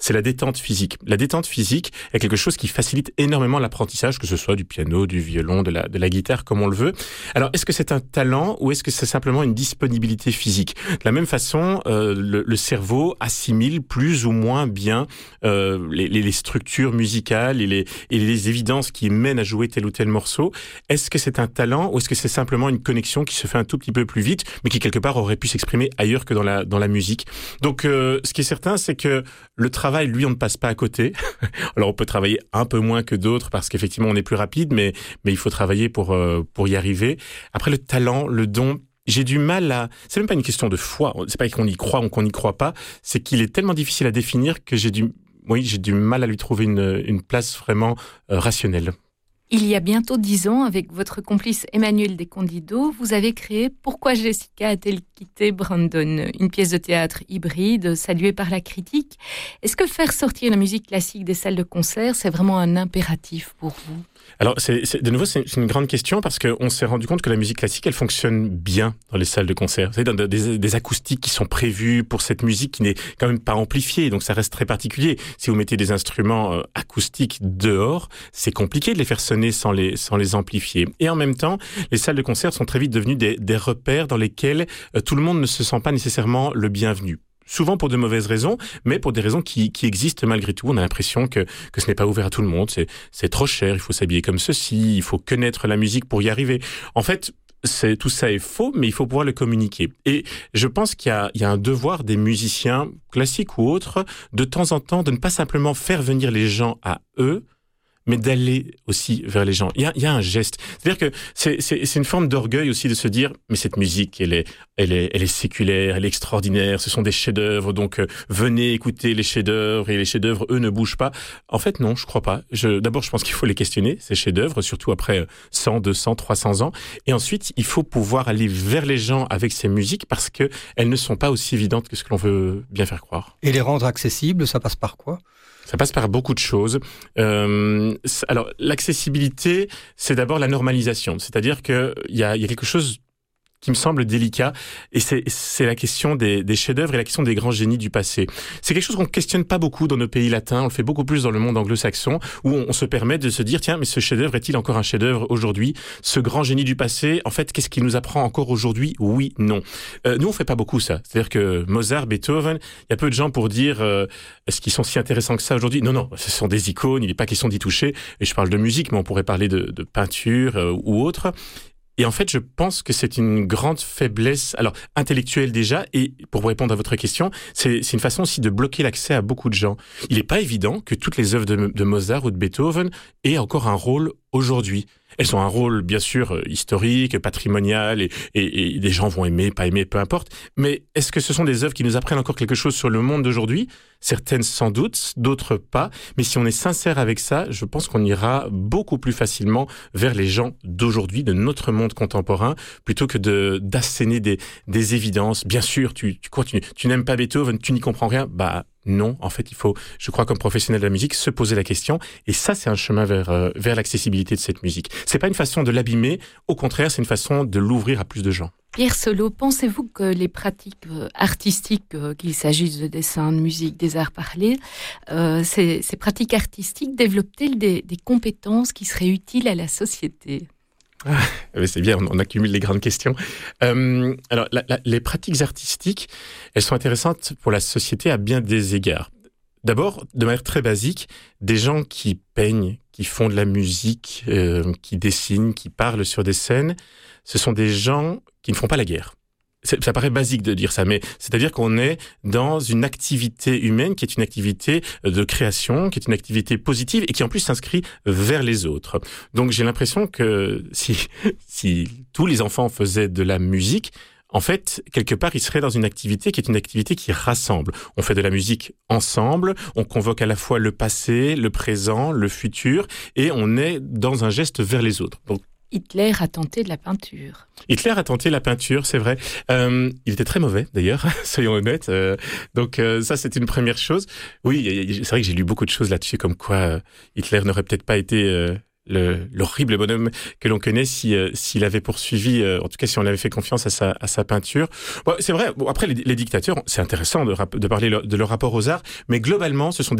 c'est la détente physique. La détente physique est quelque chose qui facilite énormément l'apprentissage, que ce soit du piano, du violon, de la guitare, comme on le veut. Alors, est-ce que c'est un talent ou est-ce que c'est simplement une disponibilité physique ? De la même façon, le cerveau assimile plus ou moins bien les structures musicales et les évidences qui mènent à jouer tel ou tel morceau. Est-ce que c'est un talent ou est-ce que c'est simplement une connexion qui se fait un tout petit peu plus vite, mais qui quelque part aurait pu s'exprimer ailleurs que dans la musique ? Donc, ce qui est certain, c'est que le travail, lui, on ne passe pas à côté. Alors, on peut travailler un peu moins que d'autres parce qu'effectivement, on est plus rapide, mais il faut travailler pour y arriver. Après, le talent, le don, j'ai du mal à... C'est même pas une question de foi. C'est pas qu'on y croit ou qu'on n'y croit pas. C'est qu'il est tellement difficile à définir que j'ai du mal à lui trouver une place vraiment rationnelle. Il y a bientôt 10 ans, avec votre complice Emmanuel Descondido, vous avez créé « Pourquoi Jessica a-t-elle quitté Brandon ?», une pièce de théâtre hybride, saluée par la critique. Est-ce que faire sortir la musique classique des salles de concert, c'est vraiment un impératif pour vous ? Alors, de nouveau, c'est une grande question parce qu'on s'est rendu compte que la musique classique, elle fonctionne bien dans les salles de concert. Vous savez, dans des acoustiques qui sont prévues pour cette musique qui n'est quand même pas amplifiée, donc ça reste très particulier. Si vous mettez des instruments acoustiques dehors, c'est compliqué de les faire sonner sans les amplifier. Et en même temps, les salles de concert sont très vite devenues des repères dans lesquels tout le monde ne se sent pas nécessairement le bienvenu. Souvent pour de mauvaises raisons, mais pour des raisons qui existent malgré tout. On a l'impression que ce n'est pas ouvert à tout le monde. C'est trop cher, il faut s'habiller comme ceci, il faut connaître la musique pour y arriver. En fait, tout ça est faux, mais il faut pouvoir le communiquer. Et je pense qu'il y a un devoir des musiciens, classiques ou autres, de temps en temps, de ne pas simplement faire venir les gens à eux, mais d'aller aussi vers les gens. Il y a un geste. C'est-à-dire que c'est une forme d'orgueil aussi de se dire, mais cette musique, elle est séculaire, elle est extraordinaire, ce sont des chefs-d'œuvre, donc venez écouter les chefs-d'œuvre, et les chefs-d'œuvre, eux, ne bougent pas. En fait, non, je crois pas. D'abord, je pense qu'il faut les questionner, ces chefs-d'œuvre, surtout après 100, 200, 300 ans. Et ensuite, il faut pouvoir aller vers les gens avec ces musiques parce que elles ne sont pas aussi évidentes que ce que l'on veut bien faire croire. Et les rendre accessibles, ça passe par quoi ? Ça passe par beaucoup de choses. Alors, l'accessibilité, c'est d'abord la normalisation. C'est-à-dire qu'il y a quelque chose qui me semble délicat, et c'est la question des chefs-d'œuvre et la question des grands génies du passé. C'est quelque chose qu'on ne questionne pas beaucoup dans nos pays latins, on le fait beaucoup plus dans le monde anglo-saxon, où on se permet de se dire, tiens, mais ce chef-d'œuvre est-il encore un chef-d'œuvre aujourd'hui ? Ce grand génie du passé, en fait, qu'est-ce qu'il nous apprend encore aujourd'hui ? Oui, non. Nous, on fait pas beaucoup ça. C'est-à-dire que Mozart, Beethoven, il y a peu de gens pour dire, est-ce qu'ils sont si intéressants que ça aujourd'hui ? Non, ce sont des icônes, il n'est pas question d'y toucher, et je parle de musique, mais on pourrait parler de peinture ou autre. Et en fait, je pense que c'est une grande faiblesse, alors intellectuelle déjà, et pour vous répondre à votre question, c'est une façon aussi de bloquer l'accès à beaucoup de gens. Il n'est pas évident que toutes les œuvres de Mozart ou de Beethoven aient encore un rôle aujourd'hui. Elles ont un rôle, bien sûr, historique, patrimonial, et des gens vont aimer, pas aimer, peu importe. Mais est-ce que ce sont des œuvres qui nous apprennent encore quelque chose sur le monde d'aujourd'hui ? Certaines sans doute, d'autres pas. Mais si on est sincère avec ça, je pense qu'on ira beaucoup plus facilement vers les gens d'aujourd'hui, de notre monde contemporain, plutôt que d'asséner des évidences. Bien sûr, tu n'aimes pas Beethoven, tu n'y comprends rien. Bah non, en fait, il faut, je crois, comme professionnel de la musique, se poser la question. Et ça, c'est un chemin vers l'accessibilité de cette musique. C'est pas une façon de l'abîmer. Au contraire, c'est une façon de l'ouvrir à plus de gens. Pierre Solo, pensez-vous que les pratiques artistiques, qu'il s'agisse de dessin, de musique, des arts parlés, ces pratiques artistiques développent-elles des compétences qui seraient utiles à la société ? C'est bien, on accumule les grandes questions. Alors, les pratiques artistiques, elles sont intéressantes pour la société à bien des égards. D'abord, de manière très basique, des gens qui peignent, qui font de la musique, qui dessinent, qui parlent sur des scènes, ce sont des gens qui ne font pas la guerre. Ça paraît basique de dire ça, mais c'est-à-dire qu'on est dans une activité humaine qui est une activité de création, qui est une activité positive et qui en plus s'inscrit vers les autres. Donc j'ai l'impression que si tous les enfants faisaient de la musique, en fait, quelque part, ils seraient dans une activité qui est une activité qui rassemble. On fait de la musique ensemble, on convoque à la fois le passé, le présent, le futur, et on est dans un geste vers les autres. Donc, Hitler a tenté de la peinture. Hitler a tenté la peinture, c'est vrai. Il était très mauvais, d'ailleurs, soyons honnêtes. Donc ça, c'est une première chose. Oui, c'est vrai que j'ai lu beaucoup de choses là-dessus, comme quoi Hitler n'aurait peut-être pas été l'horrible bonhomme que l'on connaît s'il avait poursuivi, en tout cas si on avait fait confiance à sa peinture. Bon, c'est vrai, bon, après les dictateurs, c'est intéressant de parler de leur rapport aux arts, mais globalement, ce sont